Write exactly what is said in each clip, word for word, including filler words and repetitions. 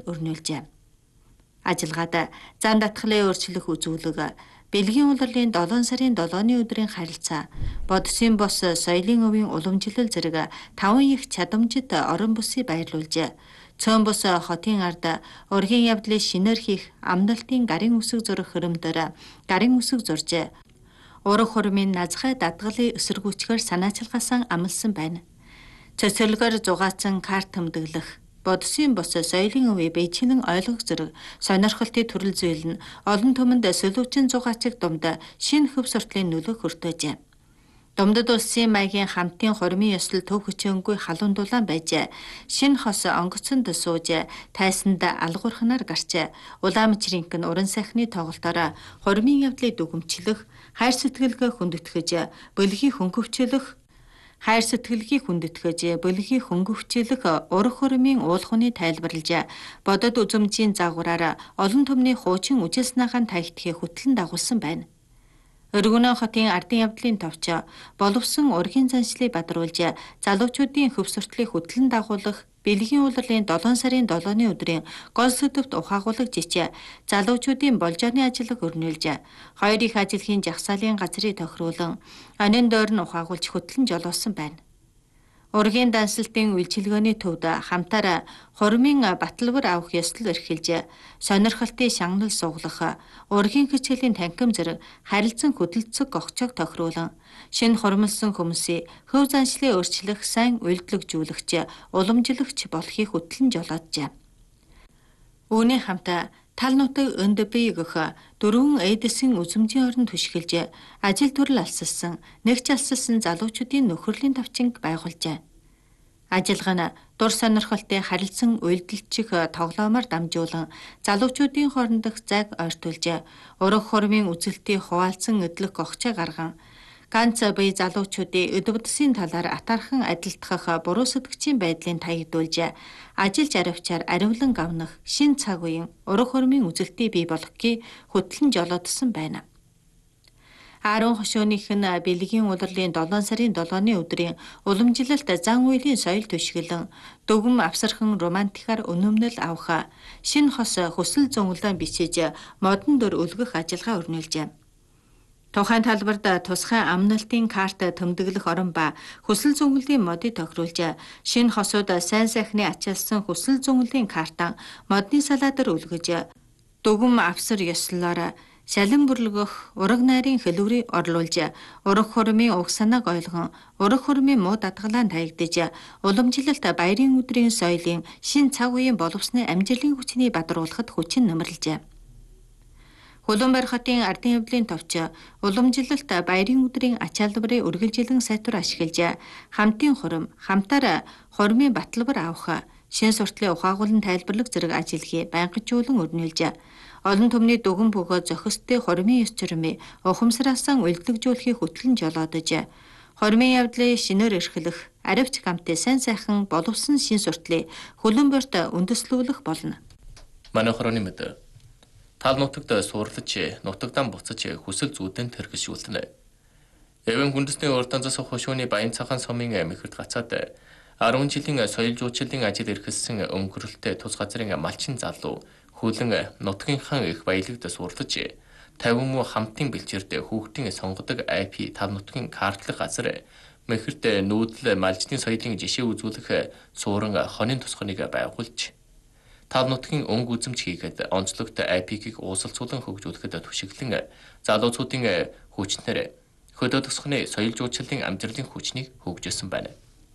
өрнүүлжээ. Ажиллагаад зан татгалын өөрчлөх үзүүлэг, Бэлгийн улирлын долоон сарын долооны өдрийн харилцаа, Бодсын бос соёлын өвийн уламжлал зэрэг таван их чадамжит орон бүсийг баярлуулжээ. Цөөн бус хотын ард ургийн явдлыг шинээр хийх амналтын гарын үсэг зурх хөрөмдөр гарын үсэг зуржээ. Ураг хурмын назгай дадгалын эсэргүүцгээр санаачилгаасан амлсан байна. Цоцорлогоор зугаацсан карт тэмдэглэх, Бодсын бос соёлын өвийн бэйжинэн ойлгох зэрэг сонирхолтой төрөл зүйл нь олон түмэнд солиучин зугаацыг думд шинэ хөв суртлын нөлөө хүртээжээ. Думдад улсын маягийн хамтын хормын ёслол төв хүчөөнгүй халуун дулаан байж, шинэ хос онгоцонд сууж, тайсанд алгуурханаар гарч, Улаанбаатарынх нь уран сайхны тоглолтоор хормын явдлыг дүгнэмжлэх, хайр сэтгэлгээ хүндэтгэж, бэлгийн хөнгөвчлөх Хайр сэтгэлгийг хүндэтгэж, бэлгийн хөнгөвчлөх ураг хормын уулхууны тайлбарлаж, бодод үзмжийн загвараар олон түмний хуучин үжил санаагаа таягдхийг хөтлөн дагуулсан байна. Өргөнөө хотын ардын явдлын товч боловсон ургийн заншлыг бадруулж, залуучуудын хөв суртлыг хөтлөн дагуулах, Бэлгийн улирлын долоон сарын долооны өдрийн гол сэдвт ухаагуулах жичээ залуучуудын болжооны ажиллаг өрнүүлж, хоёр их ажиллагийн жагсаалын газрыг тохируулан, анин дойр нь ухаагуулж хөтлөн жолоосон байна. Ургийн дансалтын үйлчилгээний төвд хамтаар хормын баталбар авах ёслол эрхэлж, сонирхолтой шагнал суглах, ургийн хичээлийн танхим зэрэг харилцан хөдөлцөг огцог тохируулан, шинэ хормолсон хүмүүсийг хөв заншлыг өөрчлөх сайн үйлдвэрлэгжүүлэгч, уламжлагч болохыг хөтлөн жолооджээ. Үүний хамт тал нутаг Өндбий гөх дөрвөн эйдэсийн үзмжийн орон түшгэлж, ажил төрөл алсалсан, нэгч алсалсан залуучуудын нөхөрлийн тавчинг байгуулжээ. Ажиллагаа нь дур сонирхолтой харилцан үйлдэлчих тоглоомоор дамжуулан, залуучуудын хоорондох зайг ойртуулж, ураг хормын үзэлтийг хуваалцсан эдлэг огчоо гарган, ганц бие залуучуудын өдөвдсөн талаар атаархан адилтгах буруу сэтгэгчийн байдлыг таягдуулж, ажиллаж аривчаар аривлан гавнах шин цаг үеийн ураг хормын үзэлтийг бий болгохыг хөтлөн жолоодсон байна. Арван хошуунийх нь Бэлгийн улирлын долоон сарын долооны өдрийн уламжлалт зан үйлийн соёл түшгэлэн, дүгм авсархан романтикаар өнөмнөл авах, шинэ хос хүсэл зөнглөн бичиж, модон дөр өлгөх ажиллагаа өрнүүлжээ. Тухайн талбарт тусгай амналтын карт тэмдэглэх орон ба хүсэл зөнгөлийн модыг тохируулж, шинэ хосууд сайн сайхны ачаалсан хүсэл зөнгөлийн картан модны салаадаар өлгөж, дүгм авсар ёслолоор шалан бүрлгөх ураг найрын хэлвэрийг орлуулж, ураг хормын уг санааг ойлгон, ураг хормын муу дадгалаанд таягдж, уламжлалт баярын өдрийн соёлын шин цаг үеийн боловсны амжилтын хүчний бадруулахад хүчин нэмэрлэжээ. Улаанбаатар хотын ардын явдлын товч уламжлалт баярын өдрийн ачаалбарыг үргэлжилэн сайтар ашиглаж, хамтын хурим, хамтаар хормын баталбар авах, шин суртлын ухаагуулан тайлбарлах зэрэг ажиллагийг байнгажуулан өрнүүлж, олон түмний дүгэн бөгөөд зохистой хормын ёс журмыг ухамсараасан үйлдвэрлэгжүүлэхийг хөтлөн жолоодож, хормын явдлыг шинээр эрхлэх, аривч гамтын сайн сайхан боловсон шин суртлыг Улаанбаатарт үндэслүүлэх болно. Манай хорооны мэд тал нутагт суурлаж, нутагдан буцаж хүсэл зүйдэн тэрхшүүлтэнэ. Эвэн хүндэсний уртанцас хошууны Баян цагаан сумын мэхэрд гацаад арван жилийн соёл жуулчлалын ажил эрхэлсэн өнгөрөлтөй тус газрын малчин залуу хүлэн нутгийнхаа их баялагд суурлаж, тавин муу хамтын бэлчээрд хүүхдийн сонгодог ай пи тал нутгийн картлах газар мэхэрд нүүдэл малчны соёлын жишээ үзүүлэх сууран хонын тусганыг байгуулж, тал нутгийн өнгө үзэмж хийгээд онцлогт ай пи-ийг уусалцуулан хөгжүүлэхэд түшиглэн залуучуудын хүчнээр хөдөө тусганы соёл жуулчлалын амжилтын хүчнийг хөгжүүлсэн байна.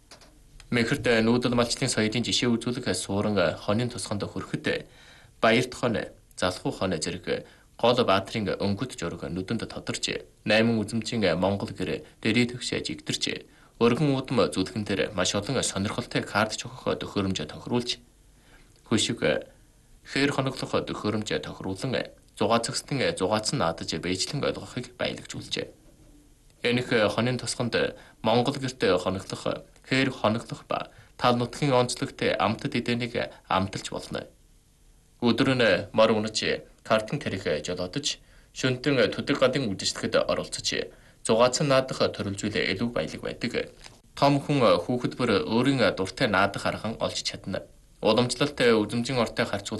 Мэхэрд нүүдэл малчны соёлын жишээ үзүүлэх сууран хонын тусганд хүрэхэд Баярт хон, Залхуу хон зэрэг гол баатрын өнгөт жураг нүдэнд тодорч, найман үзэмжийн Монгол гэр дэрээ төгш жигдэрч, өргөн удам зүлгэн дээр маш олон сонирхолтой карт чухах төхөөрөмж тохируулж, хөшиг хээр хоноглох төхөөрөмж тохируулан зугаацагсдын зугаацсан наадаж бэйжлэн ойлгохыг баялагжуулжээ. Энэх хонын тусганд Монгол гэрт хоноглох, хээр хоноглох ба тал нутгийн онцлогтой амтд эдэнийг амталж болно. Өдөр нь мор унаж, картын тарих жолоодож, шөнтөн төдөг гадын үдшилтэд оролцож, зугаацсан наадах төрөл зүйлээ илүү баялаг байдаг. Том хүн хүүхэд бүр өөрийн дуртай наадах арган олж чадна. Уламжлалт үзмжийн ортой харьцуулах